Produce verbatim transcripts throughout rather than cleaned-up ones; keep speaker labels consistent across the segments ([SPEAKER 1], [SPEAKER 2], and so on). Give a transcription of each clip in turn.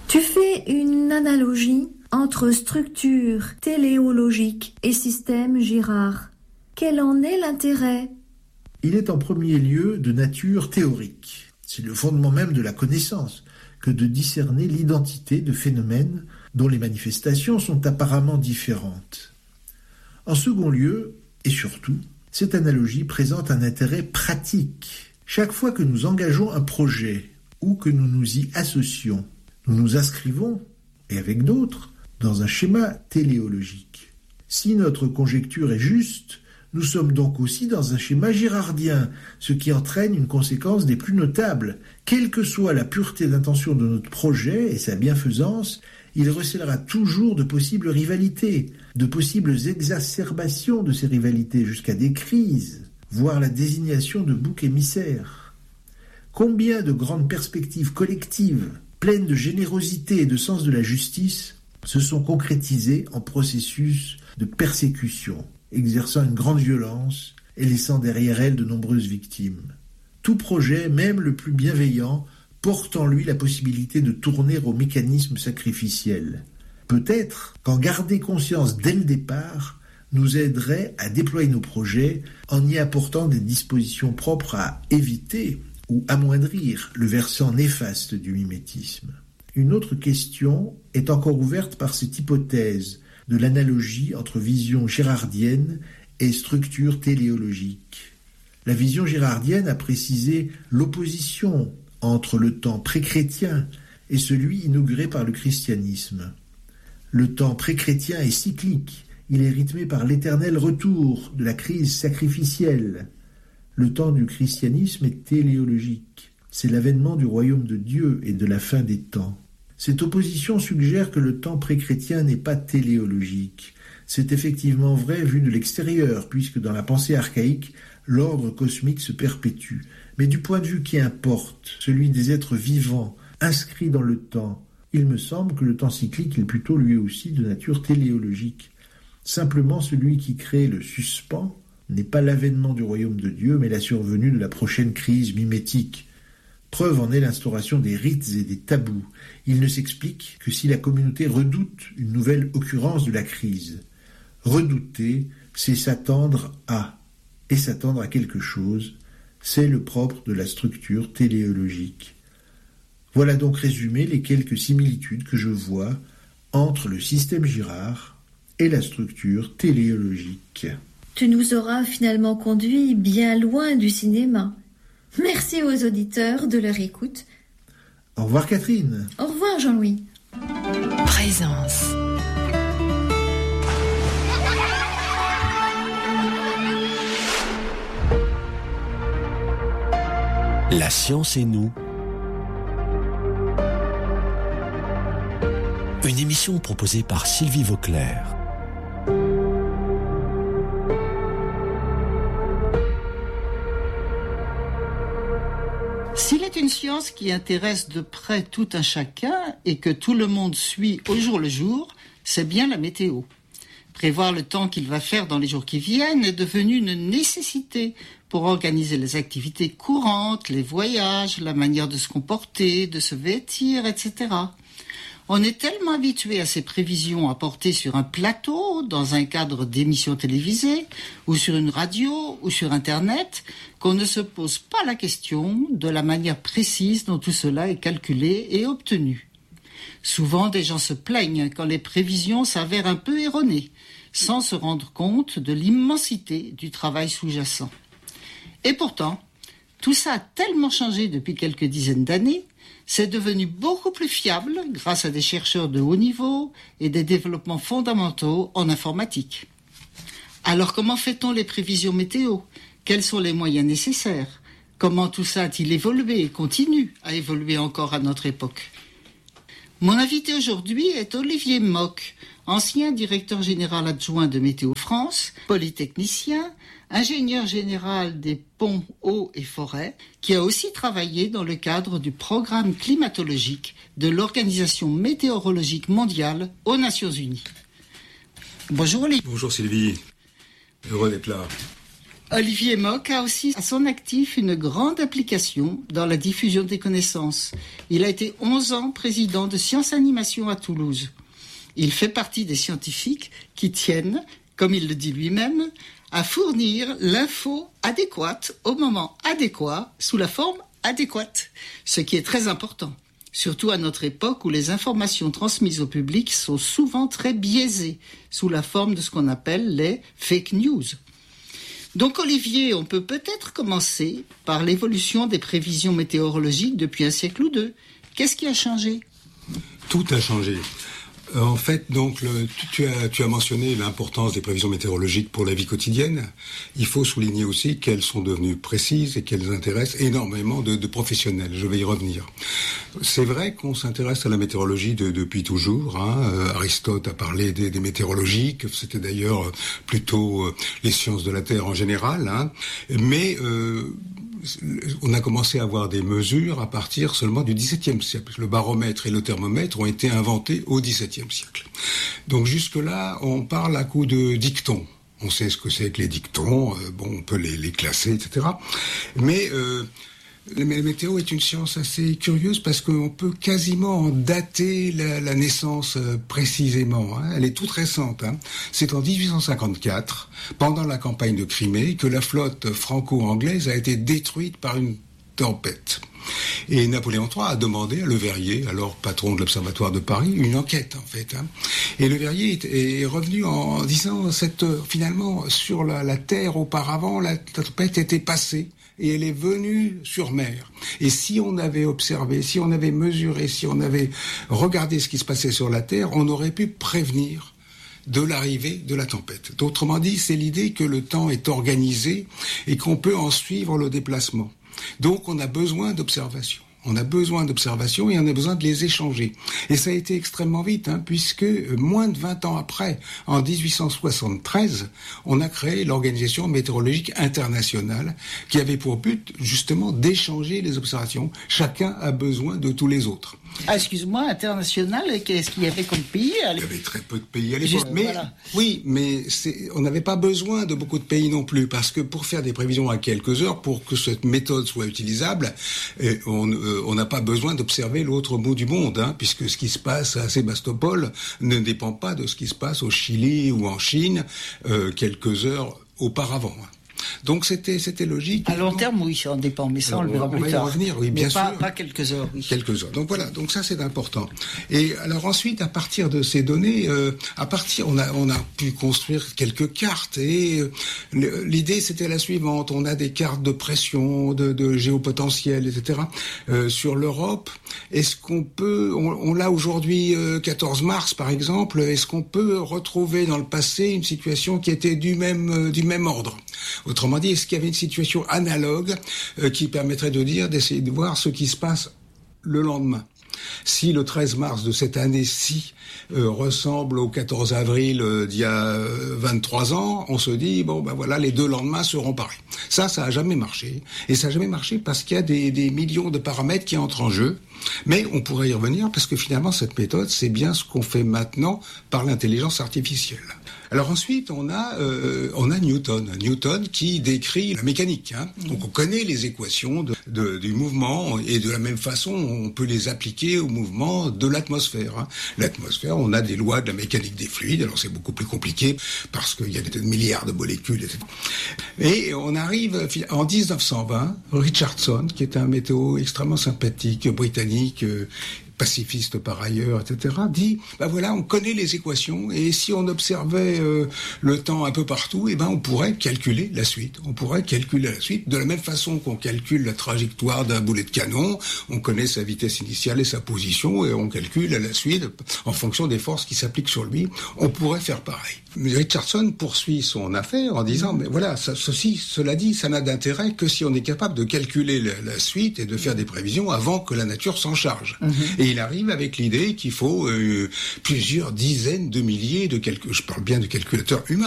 [SPEAKER 1] Tu fais une analogie entre structure téléologique et système Girard. Quel en est l'intérêt ?
[SPEAKER 2] Il est en premier lieu de nature théorique. C'est le fondement même de la connaissance que de discerner l'identité de phénomènes dont les manifestations sont apparemment différentes. En second lieu, et surtout, cette analogie présente un intérêt pratique. Chaque fois que nous engageons un projet ou que nous nous y associons, nous nous inscrivons, et avec d'autres, dans un schéma téléologique. Si notre conjecture est juste, nous sommes donc aussi dans un schéma girardien, ce qui entraîne une conséquence des plus notables. Quelle que soit la pureté d'intention de notre projet et sa bienfaisance, il recèlera toujours de possibles rivalités, de possibles exacerbations de ces rivalités, jusqu'à des crises, voire la désignation de boucs émissaires. Combien de grandes perspectives collectives, pleines de générosité et de sens de la justice, se sont concrétisées en processus de persécution, exerçant une grande violence et laissant derrière elle de nombreuses victimes. Tout projet, même le plus bienveillant, porte en lui la possibilité de tourner au mécanisme sacrificiel. Peut-être qu'en garder conscience dès le départ nous aiderait à déployer nos projets en y apportant des dispositions propres à éviter ou amoindrir le versant néfaste du mimétisme. Une autre question est encore ouverte par cette hypothèse de l'analogie entre vision girardienne et structure téléologique. La vision girardienne a précisé l'opposition entre le temps pré-chrétien et celui inauguré par le christianisme. Le temps pré-chrétien est cyclique, il est rythmé par l'éternel retour de la crise sacrificielle. Le temps du christianisme est téléologique, c'est l'avènement du royaume de Dieu et de la fin des temps. Cette opposition suggère que le temps pré-chrétien n'est pas téléologique. C'est effectivement vrai vu de l'extérieur, puisque dans la pensée archaïque, l'ordre cosmique se perpétue. Mais du point de vue qui importe, celui des êtres vivants, inscrits dans le temps, il me semble que le temps cyclique est plutôt lui aussi de nature téléologique. Simplement, celui qui crée le suspens n'est pas l'avènement du royaume de Dieu, mais la survenue de la prochaine crise mimétique. Preuve en est l'instauration des rites et des tabous. Il ne s'explique que si la communauté redoute une nouvelle occurrence de la crise. Redouter, c'est s'attendre à, et s'attendre à quelque chose, c'est le propre de la structure téléologique. Voilà donc résumé les quelques similitudes que je vois entre le système Girard et la structure téléologique.
[SPEAKER 1] Tu nous auras finalement conduits bien loin du cinéma. Merci aux auditeurs de leur écoute.
[SPEAKER 2] Au revoir Catherine.
[SPEAKER 1] Au revoir Jean-Louis.
[SPEAKER 3] Présence. La science et nous. Une émission proposée par Sylvie Vauclair.
[SPEAKER 4] S'il est une science qui intéresse de près tout un chacun et que tout le monde suit au jour le jour, c'est bien la météo. Prévoir le temps qu'il va faire dans les jours qui viennent est devenu une nécessité pour organiser les activités courantes, les voyages, la manière de se comporter, de se vêtir, et cetera. On est tellement habitué à ces prévisions apportées sur un plateau, dans un cadre d'émissions télévisées, ou sur une radio, ou sur Internet, qu'on ne se pose pas la question de la manière précise dont tout cela est calculé et obtenu. Souvent, des gens se plaignent quand les prévisions s'avèrent un peu erronées, sans se rendre compte de l'immensité du travail sous-jacent. Et pourtant, tout ça a tellement changé depuis quelques dizaines d'années, c'est devenu beaucoup plus fiable grâce à des chercheurs de haut niveau et des développements fondamentaux en informatique. Alors comment fait-on les prévisions météo ? Quels sont les moyens nécessaires ? Comment tout ça a-t-il évolué et continue à évoluer encore à notre époque ? Mon invité aujourd'hui est Olivier Mock, ancien directeur général adjoint de Météo France, polytechnicien, ingénieur général des ponts, eaux et forêts, qui a aussi travaillé dans le cadre du programme climatologique de l'Organisation météorologique mondiale aux Nations Unies. Bonjour Olivier.
[SPEAKER 5] Bonjour Sylvie, heureux d'être là.
[SPEAKER 4] Olivier Mock a aussi à son actif une grande implication dans la diffusion des connaissances. Il a été onze ans président de Sciences Animation à Toulouse. Il fait partie des scientifiques qui tiennent, comme il le dit lui-même, à fournir l'info adéquate au moment adéquat, sous la forme adéquate, ce qui est très important, surtout à notre époque où les informations transmises au public sont souvent très biaisées, sous la forme de ce qu'on appelle les fake news. Donc Olivier, on peut peut-être commencer par l'évolution des prévisions météorologiques depuis un siècle ou deux. Qu'est-ce qui a changé ?
[SPEAKER 5] Tout a changé. En fait, donc, le, tu, as, tu as mentionné l'importance des prévisions météorologiques pour la vie quotidienne. Il faut souligner aussi qu'elles sont devenues précises et qu'elles intéressent énormément de, de professionnels. Je vais y revenir. C'est vrai qu'on s'intéresse à la météorologie de, depuis toujours. Hein. Euh, Aristote a parlé des, des météorologies, que c'était d'ailleurs plutôt euh, les sciences de la Terre en général. Hein. Mais euh, on a commencé à avoir des mesures à partir seulement du dix-septième siècle. Le baromètre et le thermomètre ont été inventés au dix-septième siècle. Donc jusque-là, on parle à coup de dictons. On sait ce que c'est que les dictons, euh, bon, on peut les, les classer, et cetera. Mais euh, la météo est une science assez curieuse parce qu'on peut quasiment en dater la, la naissance euh, précisément. Hein. Elle est toute récente. Hein. C'est en dix-huit cent cinquante-quatre, pendant la campagne de Crimée, que la flotte franco-anglaise a été détruite par une tempête. Et Napoléon trois a demandé à Le Verrier, alors patron de l'Observatoire de Paris, une enquête en fait. Hein. Et Le Verrier est, est revenu en disant cette finalement sur la, la terre auparavant, la tempête était passée. Et elle est venue sur mer. Et si on avait observé, si on avait mesuré, si on avait regardé ce qui se passait sur la Terre, on aurait pu prévenir de l'arrivée de la tempête. Autrement dit, c'est l'idée que le temps est organisé et qu'on peut en suivre le déplacement. Donc on a besoin d'observation. On a besoin d'observations et on a besoin de les échanger. Et ça a été extrêmement vite, hein, puisque moins de vingt ans après, en dix-huit cent soixante-treize, on a créé l'Organisation météorologique internationale qui avait pour but justement d'échanger les observations. Chacun a besoin de tous les autres.
[SPEAKER 4] Ah, excuse-moi, international, qu'est-ce qu'il y avait comme pays à
[SPEAKER 5] l'époque ? Il y avait très peu de pays à l'époque. Mais, voilà. Oui, mais c'est, on n'avait pas besoin de beaucoup de pays non plus, parce que pour faire des prévisions à quelques heures, pour que cette méthode soit utilisable, on euh, on n'a pas besoin d'observer l'autre bout du monde, hein, puisque ce qui se passe à Sébastopol ne dépend pas de ce qui se passe au Chili ou en Chine euh, quelques heures auparavant. Donc c'était c'était logique.
[SPEAKER 4] À long terme, oui, ça en dépend, mais ça alors, on le verra plus tard.
[SPEAKER 5] On va y revenir, oui,
[SPEAKER 4] mais
[SPEAKER 5] bien
[SPEAKER 4] pas,
[SPEAKER 5] sûr.
[SPEAKER 4] Pas quelques heures, oui.
[SPEAKER 5] Quelques heures. Donc voilà, donc ça c'est important. Et alors ensuite, à partir de ces données, euh, à partir, on a on a pu construire quelques cartes et euh, l'idée c'était la suivante. On a des cartes de pression, de, de géopotentiel, et cetera. Euh, sur l'Europe, est-ce qu'on peut, on, on l'a aujourd'hui euh, quatorze mars par exemple, est-ce qu'on peut retrouver dans le passé une situation qui était du même euh, du même ordre? Autrement dit, est-ce qu'il y avait une situation analogue euh, qui permettrait de dire, d'essayer de voir ce qui se passe le lendemain? Si le treize mars de cette année-ci euh, ressemble au quatorze avril euh, d'il y a euh, vingt-trois ans, on se dit, bon ben voilà, les deux lendemains seront pareils. Ça, ça a jamais marché. Et ça a jamais marché parce qu'il y a des, des millions de paramètres qui entrent en jeu. Mais on pourrait y revenir parce que finalement, cette méthode, c'est bien ce qu'on fait maintenant par l'intelligence artificielle. Alors ensuite, on a euh, on a Newton, Newton qui décrit la mécanique. Hein. Donc on connaît les équations de, de, du mouvement et de la même façon, on peut les appliquer au mouvement de l'atmosphère. Hein. L'atmosphère, on a des lois de la mécanique des fluides. Alors c'est beaucoup plus compliqué parce qu'il y a des milliards de molécules, et cetera. Et on arrive en dix-neuf cent vingt, Richardson, qui est un météo extrêmement sympathique, britannique. Euh, pacifiste par ailleurs, et cetera, dit, ben voilà, on connaît les équations, et si on observait euh, le temps un peu partout, eh ben on pourrait calculer la suite. On pourrait calculer la suite de la même façon qu'on calcule la trajectoire d'un boulet de canon, on connaît sa vitesse initiale et sa position, et on calcule la suite en fonction des forces qui s'appliquent sur lui. On pourrait faire pareil. Mais Richardson poursuit son affaire en disant, mais voilà, ça, ceci, cela dit, ça n'a d'intérêt que si on est capable de calculer la, la suite et de faire des prévisions avant que la nature s'en charge. Mm-hmm. Et il arrive avec l'idée qu'il faut euh, plusieurs dizaines de milliers de calculs, je parle bien de calculateurs humains,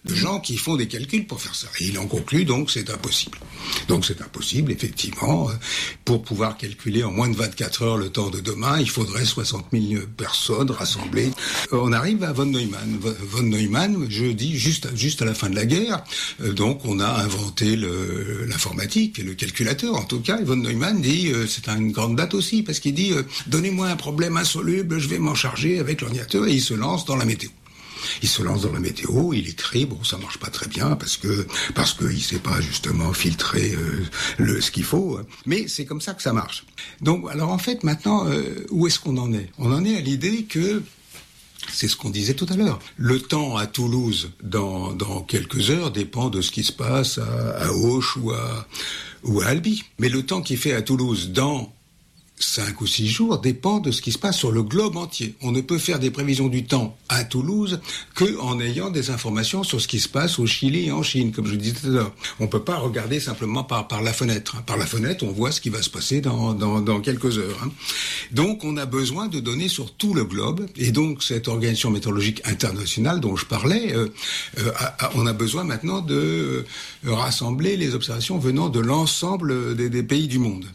[SPEAKER 5] de gens qui font des calculs pour faire ça. Et il en conclut donc c'est impossible. Donc c'est impossible, effectivement. Pour pouvoir calculer en moins de vingt-quatre heures le temps de demain, il faudrait soixante mille personnes rassemblées. On arrive à von Neumann. Von Neumann, je dis juste, juste à la fin de la guerre, donc on a inventé le, l'informatique et le calculateur en tout cas. Et von Neumann dit, c'est une grande date aussi, parce qu'il dit, donnez-moi un problème insoluble, je vais m'en charger avec l'ordinateur, et il se lance dans la météo. Il se lance dans la météo, il écrit, bon ça marche pas très bien parce que parce que il sait pas justement filtrer euh, le ce qu'il faut, mais c'est comme ça que ça marche. Donc alors en fait maintenant euh, où est-ce qu'on en est ? On en est à l'idée que c'est ce qu'on disait tout à l'heure. Le temps à Toulouse dans dans quelques heures dépend de ce qui se passe à, à Auch ou à ou à Albi, mais le temps qui fait à Toulouse dans cinq ou six jours dépend de ce qui se passe sur le globe entier. On ne peut faire des prévisions du temps à Toulouse que en ayant des informations sur ce qui se passe au Chili et en Chine, comme je disais tout à l'heure. On peut pas regarder simplement par, par la fenêtre. Par la fenêtre, on voit ce qui va se passer dans, dans, dans quelques heures. Donc, on a besoin de données sur tout le globe. Et donc, cette organisation météorologique internationale dont je parlais, euh, euh, a, a, on a besoin maintenant de euh, rassembler les observations venant de l'ensemble des, des pays du monde.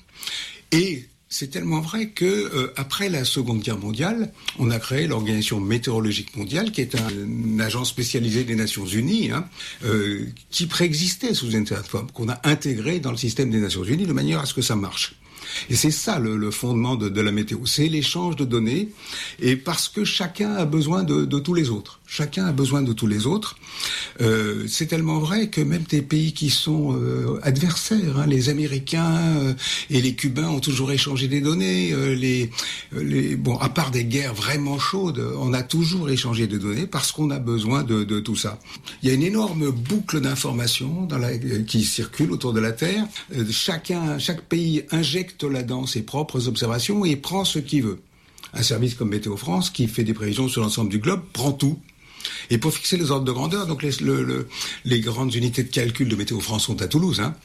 [SPEAKER 5] Et c'est tellement vrai que euh, après la Seconde Guerre mondiale, on a créé l'Organisation météorologique mondiale, qui est un, une agence spécialisée des Nations Unies, hein, euh, qui préexistait sous une certaine forme, qu'on a intégré dans le système des Nations Unies de manière à ce que ça marche. Et c'est ça le, le fondement de, de la météo, c'est l'échange de données, et parce que chacun a besoin de, de tous les autres. Chacun a besoin de tous les autres. Euh, c'est tellement vrai que même des pays qui sont euh, adversaires, hein, les Américains euh, et les Cubains ont toujours échangé des données. Euh, les, les, bon, à part des guerres vraiment chaudes, on a toujours échangé des données parce qu'on a besoin de, de tout ça. Il y a une énorme boucle d'informations dans la, qui circule autour de la Terre. Euh, chacun, chaque pays injecte là-dedans ses propres observations et prend ce qu'il veut. Un service comme Météo France, qui fait des prévisions sur l'ensemble du globe, prend tout. Et pour fixer les ordres de grandeur, donc les, le, le, les grandes unités de calcul de Météo France sont à Toulouse. Hein.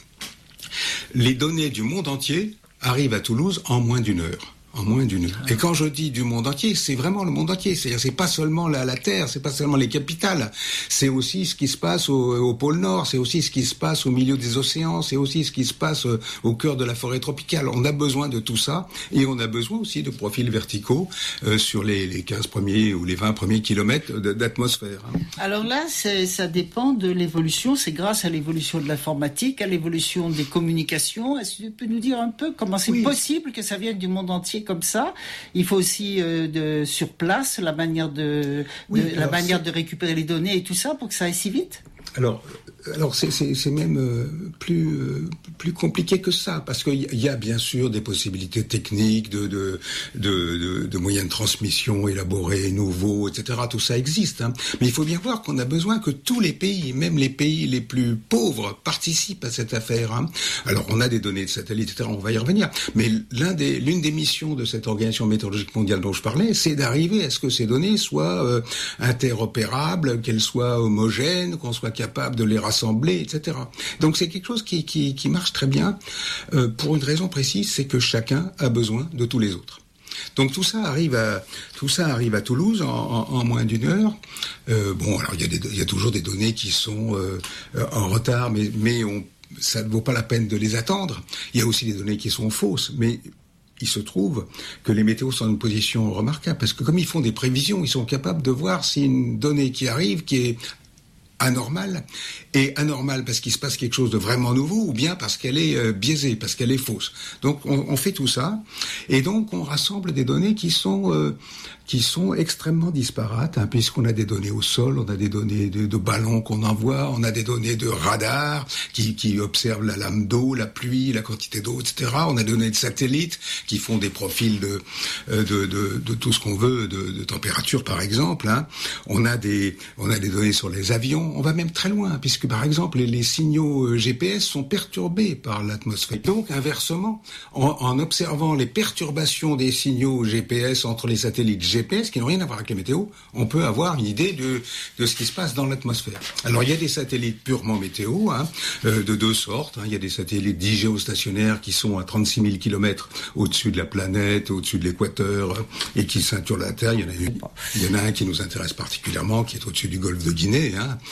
[SPEAKER 5] Les données du monde entier arrivent à Toulouse en moins d'une heure. En moins d'une heure. Et quand je dis du monde entier, c'est vraiment le monde entier. C'est-à-dire, c'est pas seulement la, la Terre, c'est pas seulement les capitales. C'est aussi ce qui se passe au, au pôle Nord, c'est aussi ce qui se passe au milieu des océans, c'est aussi ce qui se passe au cœur de la forêt tropicale. On a besoin de tout ça, et on a besoin aussi de profils verticaux euh, sur les, les quinze premiers ou les vingt premiers kilomètres d'atmosphère. Hein.
[SPEAKER 4] Alors là, c'est, ça dépend de l'évolution. C'est grâce à l'évolution de l'informatique, à l'évolution des communications. Est-ce que tu peux nous dire un peu comment c'est oui. possible que ça vienne du monde entier comme ça? Il faut aussi euh, de, sur place la manière de, oui, de la manière c'est... de récupérer les données et tout ça pour que ça aille si vite.
[SPEAKER 5] Alors, alors c'est, c'est, c'est même euh, plus euh, plus compliqué que ça, parce qu'il y a bien sûr des possibilités techniques de de de, de, de moyens de transmission élaborés, nouveaux, et cetera. Tout ça existe, hein. Mais il faut bien voir qu'on a besoin que tous les pays, même les pays les plus pauvres, participent à cette affaire. Hein. Alors, on a des données de satellites, et cetera. On va y revenir. Mais l'un des l'une des missions de cette organisation météorologique mondiale dont je parlais, c'est d'arriver à ce que ces données soient euh, interopérables, qu'elles soient homogènes, qu'on soit capable de les rassembler, et cetera. Donc c'est quelque chose qui, qui, qui marche très bien euh, pour une raison précise, c'est que chacun a besoin de tous les autres. Donc tout ça arrive à tout ça arrive à Toulouse en, en, en moins d'une heure. Euh, bon, alors il y a des, il y a toujours des données qui sont euh, en retard, mais mais on, ça ne vaut pas la peine de les attendre. Il y a aussi des données qui sont fausses, mais il se trouve que les météos sont dans une position remarquable parce que comme ils font des prévisions, ils sont capables de voir si une donnée qui arrive qui est anormale, et anormale parce qu'il se passe quelque chose de vraiment nouveau, ou bien parce qu'elle est euh, biaisée, parce qu'elle est fausse. Donc on, on fait tout ça, et donc on rassemble des données qui sont euh, qui sont extrêmement disparates, hein, puisqu'on a des données au sol, on a des données de, de ballons qu'on envoie, on a des données de radars qui, qui observent la lame d'eau, la pluie, la quantité d'eau, et cetera. On a des données de satellites qui font des profils de de de, de, de tout ce qu'on veut, de, de température par exemple. Hein. On a des on a des données sur les avions. On va même très loin, puisque par exemple les, les signaux G P S sont perturbés par l'atmosphère. Donc inversement, en, en observant les perturbations des signaux G P S entre les satellites G P S qui n'ont rien à voir avec la météo, on peut avoir une idée de, de ce qui se passe dans l'atmosphère. Alors il y a des satellites purement météo, hein, euh, de deux sortes. Hein. Il y a des satellites dits géostationnaires qui sont à trente-six mille kilomètres au-dessus de la planète, au-dessus de l'équateur, euh, et qui ceinturent la Terre. Il y en a une, il y en a un qui nous intéresse particulièrement, qui est au-dessus du golfe de Guinée, hein,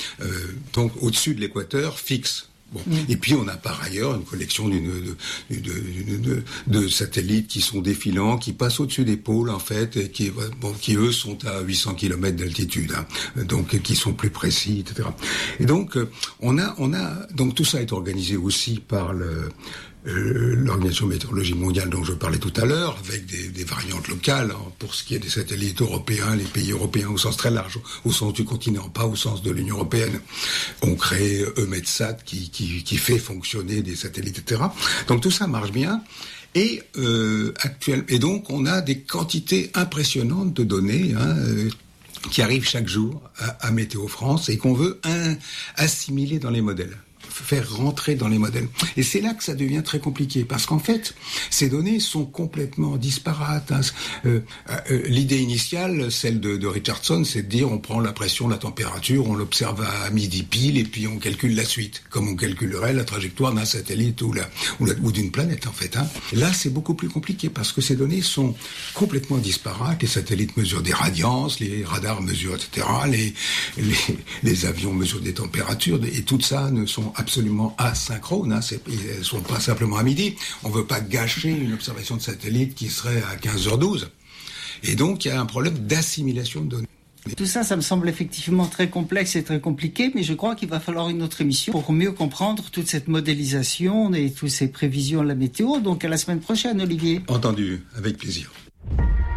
[SPEAKER 5] euh, donc au-dessus de l'équateur fixe. Bon. Mmh. Et puis on a par ailleurs une collection d'une, de, de, de, de satellites qui sont défilants, qui passent au-dessus des pôles en fait, et qui, bon, qui eux sont à huit cents kilomètres d'altitude, hein, donc qui sont plus précis, et cetera. Et donc on a, on a, donc tout ça est organisé aussi par le Euh, l'Organisation météorologique mondiale dont je parlais tout à l'heure, avec des, des variantes locales, hein, pour ce qui est des satellites européens, les pays européens au sens très large, au sens du continent, pas au sens de l'Union européenne. On crée EUMETSAT qui, qui, qui fait fonctionner des satellites, et cetera. Donc tout ça marche bien. Et, euh, actuel, et donc on a des quantités impressionnantes de données, hein, euh, qui arrivent chaque jour à, à Météo France et qu'on veut un, assimiler dans les modèles, faire rentrer dans les modèles. Et c'est là que ça devient très compliqué, parce qu'en fait, ces données sont complètement disparates. Hein. Euh, euh, l'idée initiale, celle de, de Richardson, c'est de dire on prend la pression, la température, on l'observe à midi pile, et puis on calcule la suite, comme on calculerait la trajectoire d'un satellite ou, la, ou, la, ou d'une planète, en fait. Hein. Là, c'est beaucoup plus compliqué, parce que ces données sont complètement disparates. Les satellites mesurent des radiances, les radars mesurent, et cetera. Les, les, les avions mesurent des températures, et tout ça ne sont absolument asynchrones, hein. Elles ne sont pas simplement à midi. On ne veut pas gâcher une observation de satellite qui serait à quinze heures douze. Et donc, il y a un problème d'assimilation de données.
[SPEAKER 4] Tout ça, ça me semble effectivement très complexe et très compliqué, mais je crois qu'il va falloir une autre émission pour mieux comprendre toute cette modélisation et toutes ces prévisions de la météo. Donc, à la semaine prochaine, Olivier.
[SPEAKER 5] Entendu, avec plaisir.